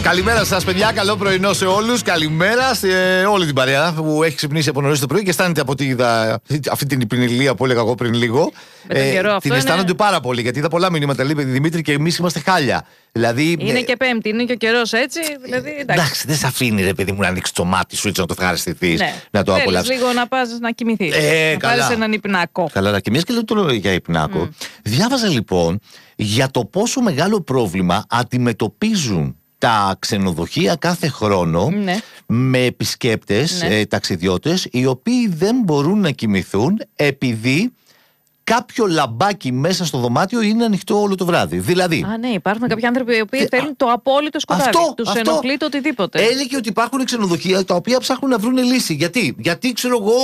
Καλημέρα σας, παιδιά. Καλό πρωινό σε όλους. Καλημέρα σε όλη την παρέα που έχει ξυπνήσει από νωρίς το πρωί και αισθάνεται από αυτή την υπνηλία που έλεγα εγώ πριν λίγο. Την αισθάνονται πάρα πολύ, γιατί είδα πολλά μηνύματα. Λέει Δημήτρη, και εμείς είμαστε χάλια. Δηλαδή, είναι και Πέμπτη, είναι και ο καιρός έτσι. Δηλαδή, εντάξει, δεν σε αφήνει, ρε παιδί μου, να ανοίξει το μάτι σου έτσι να το ευχαριστηθείς, να το απολαύσεις. Λίγο να πας να κοιμηθείς. Να πάρεις έναν υπνάκο. Καλά, να κοιμηθείς, και λέω το για υπνάκο. Διάβαζα λοιπόν για το πόσο μεγάλο πρόβλημα αντιμετωπίζουν τα ξενοδοχεία κάθε χρόνο με επισκέπτες, ταξιδιώτες, οι οποίοι δεν μπορούν να κοιμηθούν επειδή κάποιο λαμπάκι μέσα στο δωμάτιο είναι ανοιχτό όλο το βράδυ. Δηλαδή. Ναι, υπάρχουν κάποιοι άνθρωποι οι οποίοι θέλουν το απόλυτο σκοτάδι. Τους ενοχλεί το οτιδήποτε. Έλεγε ότι υπάρχουν ξενοδοχεία τα οποία ψάχνουν να βρουν λύση. Γιατί ξέρω εγώ,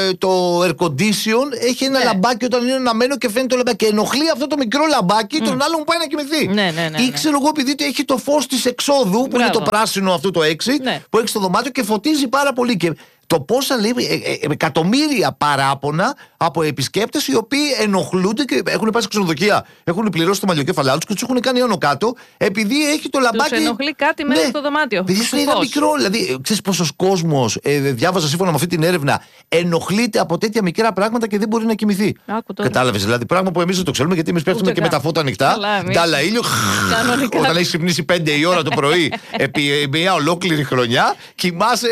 το air condition έχει ένα λαμπάκι όταν είναι αναμένο και φαίνεται το λαμπάκι. Και ενοχλεί αυτό το μικρό λαμπάκι τον άλλον που πάει να κοιμηθεί. Ή ξέρω εγώ, επειδή έχει το φως της εξόδου, που είναι το πράσινο αυτό το 6, που έχει στο δωμάτιο και φωτίζει πάρα πολύ. Και το πόσα λέει, εκατομμύρια παράπονα από επισκέπτες οι οποίοι ενοχλούνται και έχουν πάει σε ξενοδοχεία. Έχουν πληρώσει το μαλλιοκέφαλά τους και τους έχουν κάνει άνω κάτω επειδή έχει το λαμπάκι. Τους ενοχλεί κάτι μέσα στο δωμάτιο. Επειδή σου λέει ένα μικρό, δηλαδή, ξέρεις πόσος κόσμος, διάβαζα σύμφωνα με αυτή την έρευνα, ενοχλείται από τέτοια μικρά πράγματα και δεν μπορεί να κοιμηθεί. Κατάλαβες, δηλαδή, πράγμα που εμείς δεν το ξέρουμε, γιατί εμείς πέφτουμε και με τα φώτα ανοιχτά, ντάλα ήλιο. Όταν έχει ξυπνήσει 5 η ώρα το πρωί επί μια ολόκληρη χρονιά, κοιμάσαι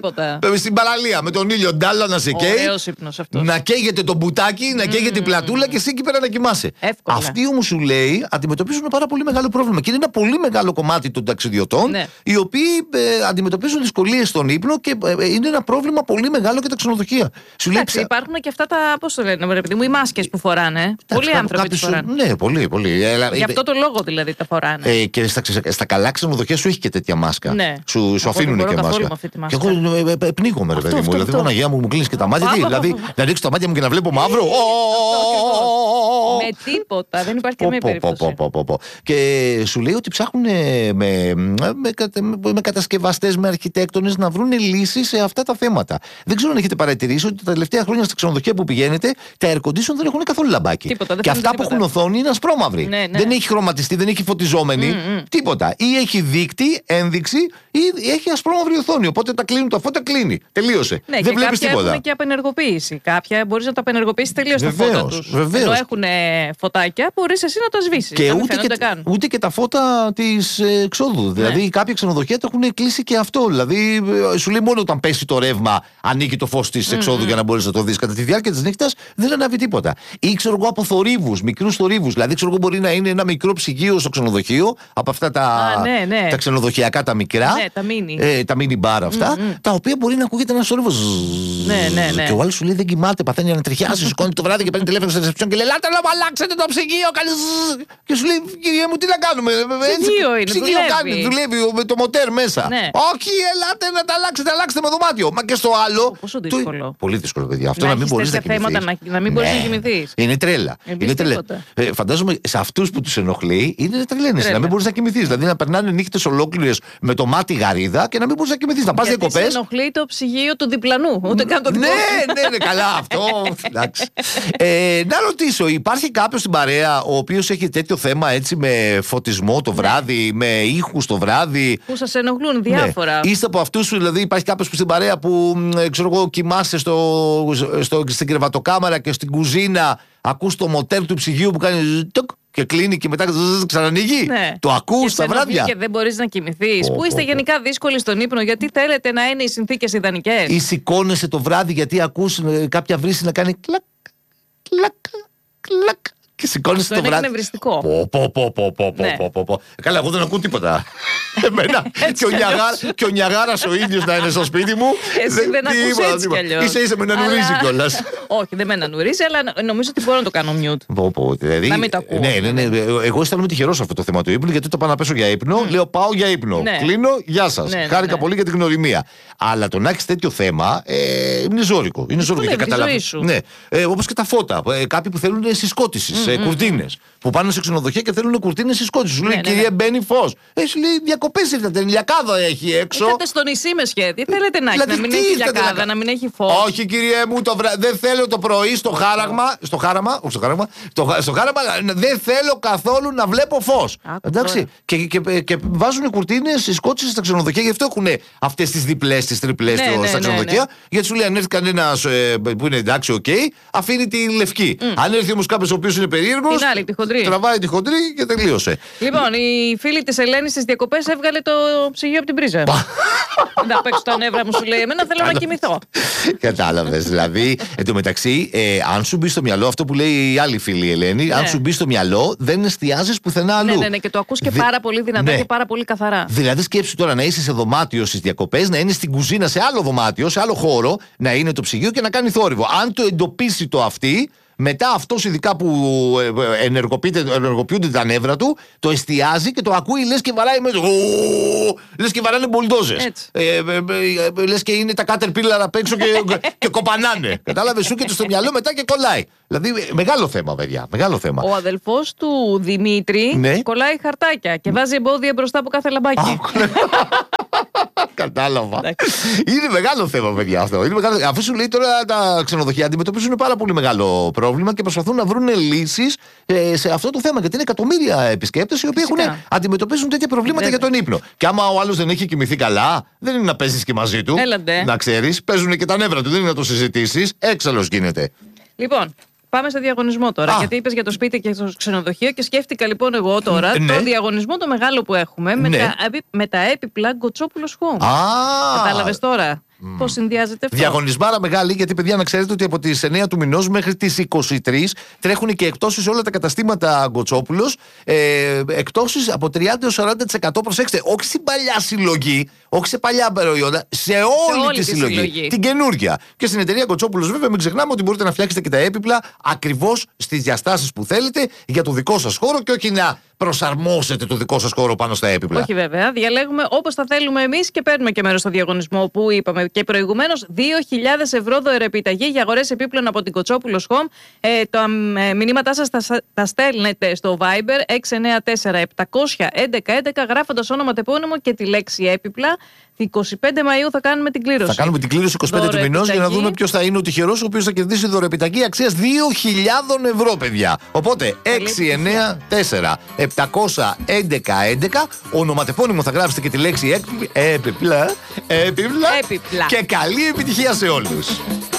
στην παραλία με τον ήλιο ντάλα να σε καίει. Να καίγεται το μπουτάκι, να καίγεται η πλατούλα και εσύ εκεί πέρα να κοιμάσαι. Εύκολα. Αυτοί όμως σου λέει αντιμετωπίζουν ένα πάρα πολύ μεγάλο πρόβλημα. Και είναι ένα πολύ μεγάλο κομμάτι των ταξιδιωτών, οι οποίοι αντιμετωπίζουν δυσκολίες στον ύπνο και είναι ένα πρόβλημα πολύ μεγάλο και τα ξενοδοχεία. Σου λέει, υπάρχουν και αυτά τα, πώς το λένε, ρε παιδί μου, οι μάσκες που φοράνε. Πολλοί άνθρωποι τις φοράνε. Ναι, πολύ. Γι' αυτό το λόγο δηλαδή τα φοράνε. Και στα καλά ξενοδοχεία σου έχει και τέτοια μάσκα. Σου αφήνουν και μάσκα. Και εγώ πνίγομαι, ρε παιδί μου. Δηλαδή, Παναγία μου κλείνει και τα μάτια. Δηλαδή, να ρίξω τα μάτια μου και να βλέπω μαύρο. Με τίποτα, δεν υπάρχει καμία περίπτωση. Και σου λέει ότι ψάχνουν με κατασκευαστές, με αρχιτέκτονες να βρουν λύσεις σε αυτά τα θέματα. Δεν ξέρω αν έχετε παρατηρήσει ότι τα τελευταία χρόνια στα ξενοδοχεία που πηγαίνετε, τα air condition δεν έχουν καθόλου λαμπάκι. Και αυτά που έχουν οθόνη είναι ασπρόμαυρη. Δεν έχει χρωματιστεί, δεν έχει φωτιζόμενη. Τίποτα. Ή έχει δείκτη, ένδειξη, ή έχει ασπρόμαυρη οθόνη. Οπότε τα κλείνουν τα φώτα, κλείνει. Τελείωσε. Δεν βλέπεις τίποτα. Έχουν και απενεργοποίηση. Κάποια μπορείς να τα απενεργοποιήσεις τελείως τα φώτα τους. Ενώ έχουν φωτάκια, μπορείς εσύ να τα σβήσεις. Και ούτε και τα φώτα της εξόδου. Δηλαδή, κάποια ξενοδοχεία το έχουν κλείσει και αυτό. Δηλαδή, σου λέει μόνο όταν πέσει το ρεύμα, ανοίγει το φως της εξόδου για να μπορείς να το δεις. Κατά τη διάρκεια της νύχτας δεν ανάβει τίποτα. Ή ξέρω εγώ από θορύβους, μικρούς θορύβους. Δηλαδή, ξέρω εγώ μπορεί να είναι ένα μικρό ψυγείο στο ξενοδοχείο, από αυτά τα ξενοδοχειακά τα μικρά. Τα mini bar αυτά, τα οποία μπορεί να ακούγεται ένα θόρυβο. Και ο άλλος σου λέει δεν κοιμάται, παθαίνει να τριχιάσει, σηκώνει το βράδυ και παίρνει τηλέφωνο στη ρεσεψιόν και λέει Ελάτε να μου αλλάξετε το ψυγείο. Και σου λέει Κυρία μου, τι να κάνουμε. Ψυγείο κάνει, δουλεύει με το μοτέρ μέσα. Όχι, ελάτε να τα αλλάξετε με δωμάτιο. Μα και στο άλλο. Πόσο δύσκολο. Πολύ δύσκολο, παιδιά. Αυτό να μην μπορεί να κοιμηθείς. Να μην μπορεί να κοιμηθείς. Είναι τρέλα. Φαντάζομαι σε αυτούς που τους ενοχλεί είναι τρελαίνες. Να μην μπορεί να κοιμηθείς. Δηλαδή να περνάνε νύχτες ολόκληρες με το μάτι γαρίδα και να μην μπορεί να κοιμηθείς. Να πας διακοπές. Σε ενοχλεί το ψυγείο του διπλανού. Ούτε καν το διπλανό. Ναι, καλά αυτό. Να ρωτήσω, υπάρχει κάποιος στην παρέα ο οποίος έχει τέτοιο θέμα έτσι με φωτισμό το βράδυ, με ήχους το βράδυ? Που σας ενοχλούν διάφορα. Είστε από αυτούς, δηλαδή υπάρχει κάποιος που στην παρέα που ξέρω εγώ κοιμάσαι στην κρεβατοκάμαρα και στην κουζίνα ακούς το μοτέρ του ψυγείου που κάνει και κλείνει και μετά ξανανοίγει. Το ακούς τα βράδια. Και δεν μπορείς να κοιμηθείς. Που είστε γενικά δύσκολοι στον ύπνο γιατί θέλετε να είναι οι συνθήκες ιδανικές. Ή σηκώνεσαι το βράδυ γιατί ακούς κάποια βρύση να κάνει κλακ, κλακ, κλακ. Και σηκώνεσαι το βράδυ. Είναι νευριστικό. Καλά, εγώ δεν ακούω τίποτα. Εμένα και ο Νιαγάρας ο ίδιος να είναι στο σπίτι μου. Εσύ δεν ακούς έτσι κι αλλιώς. Ίσα με ανανουρίζει κιόλας. Όχι, δεν με ανανουρίζει, αλλά νομίζω ότι μπορώ να το κάνω mute. Να μην το ακούω. Ναι. Εγώ αισθάνομαι τυχερός σε αυτό το θέμα του ύπνου, γιατί όταν πάω να πέσω για ύπνο, λέω πάω για ύπνο. Κλείνω, γεια σας. Χάρηκα πολύ για την γνωριμία. Αλλά το να έχεις τέτοιο θέμα είναι ζώρικο. Είναι ζώρικο και καταλαβαίνεις. Όπως και τα φώτα. Κάποιοι που θέλουν συσκότηση. Κουρτίνες. Που πάνε σε ξενοδοχεία και θέλουν κουρτίνες συσκότηση. Σου λέει κυρία μπαίνει φως. Σου λέει διακοπές ήρθατε? Λιακάδα έχει έξω. Ήρθατε στο νησί με σχέδια. Θέλετε να έχει, δηλαδή, να μην έχει λιακάδα, να μην έχει φως? Όχι, κύριε μου, δεν θέλω το πρωί στο χάραμα. Δεν θέλω καθόλου να βλέπω φως. Εντάξει. Και βάζουν κουρτίνες, οι σκότσες στα ξενοδοχεία, γι' αυτό έχουν αυτές τις διπλές, τις τριπλές στα ξενοδοχεία. Γιατί σου λέει, αν έρθει κανένας που είναι εντάξει, οκ, αφήνει τη λευκή. Αν έρθει όμως κάποιος ο οποίος είναι περίεργος, τραβάει τη χοντρή και τελείωσε. Λοιπόν, η φίλη της Ελένης στις διακοπές έβγαλε το ψυγείο από την πρίζα. Δεν θα παίξω τα νεύρα μου, σου λέει. Εμένα θέλω να κοιμηθώ. Κατάλαβες. Δηλαδή, εντωμεταξύ, αν σου μπει στο μυαλό αυτό που λέει η άλλη φίλη Ελένη, αν σου μπει στο μυαλό, δεν εστιάζεις πουθενά αλλού. Ναι, και το ακούς και πάρα πολύ δυνατά και πάρα πολύ καθαρά. Δηλαδή, σκέψου τώρα να είσαι σε δωμάτιο στις διακοπές, να είναι στην κουζίνα σε άλλο δωμάτιο, σε άλλο χώρο, να είναι το ψυγείο και να κάνει θόρυβο. Αν το εντοπίσει το αυτή, μετά αυτός ειδικά που ενεργοποιούνται τα νεύρα του, το εστιάζει και το ακούει, λες και βαράει μέσα. Λες και βαράνε μπουλντόζες. Λες και είναι τα Caterpillar απ' έξω και κοπανάνε. Κατάλαβες, σου και στο μυαλό μετά και κολλάει. Δηλαδή, μεγάλο θέμα, παιδιά. Μεγάλο θέμα. Ο αδελφός του Δημήτρη κολλάει χαρτάκια και βάζει εμπόδια μπροστά από κάθε λαμπάκι. Κατάλαβα. Είναι μεγάλο θέμα, παιδιά, αυτό. Αφού σου λέει τώρα τα ξενοδοχεία αντιμετωπίζουν πάρα πολύ μεγάλο πρόβλημα και προσπαθούν να βρουν λύσεις σε αυτό το θέμα. Γιατί είναι εκατομμύρια επισκέπτες οι οποίοι αντιμετωπίζουν τέτοια προβλήματα για τον ύπνο. Και άμα ο άλλος δεν έχει κοιμηθεί καλά, δεν είναι να παίζεις και μαζί του. Να ξέρεις, παίζουν και τα νεύρα του, δεν είναι να το συζητήσεις. Έξαλλος γίνεται. Λοιπόν. Πάμε στο διαγωνισμό τώρα. Γιατί είπες για το σπίτι και το ξενοδοχείο και σκέφτηκα λοιπόν εγώ τώρα το διαγωνισμό το μεγάλο που έχουμε με τα έπιπλα Γκοτσόπουλος Home. Κατάλαβες τώρα πώς συνδυάζεται αυτό? Διαγωνισμάρα μεγάλη, γιατί παιδιά να ξέρετε ότι από τις 9 του μηνός μέχρι τις 23 τρέχουν και εκπτώσεις σε όλα τα καταστήματα Γκοτσόπουλος. Εκπτώσεις από 30-40%. Προσέξτε, όχι στην παλιά συλλογή, όχι σε παλιά προϊόντα, σε όλη τη συλλογή. Την καινούργια. Και στην εταιρεία Γκοτσόπουλος, βέβαια, μην ξεχνάμε ότι μπορείτε να φτιάξετε και τα έπιπλα ακριβώς στις διαστάσεις που θέλετε για το δικό σας χώρο και όχι να προσαρμόσετε το δικό σας χώρο πάνω στα έπιπλα. Όχι, βέβαια. Διαλέγουμε όπως θα θέλουμε εμείς και παίρνουμε και μέρος στο διαγωνισμό που είπαμε και προηγουμένως. 2.000 ευρώ δωρεπιταγή για αγορές επίπλων από την Γκοτσόπουλος Home. Τα μηνύματά σας τα στέλνετε στο Viber 694-711-11 γράφοντας όνομα, τεπώνυμο και τη λέξη έπιπλα. 25 Μαΐου θα κάνουμε την κλήρωση. Θα κάνουμε την κλήρωση 25 του μηνός για να δούμε ποιος θα είναι ο τυχερός ο οποίος θα κερδίσει δωρεπιταγή αξίας 2.000 ευρώ, παιδιά. Οπότε 694-711-11 ονοματεπώνυμο θα γράψετε και τη λέξη έπιπλα. Και καλή επιτυχία σε όλους.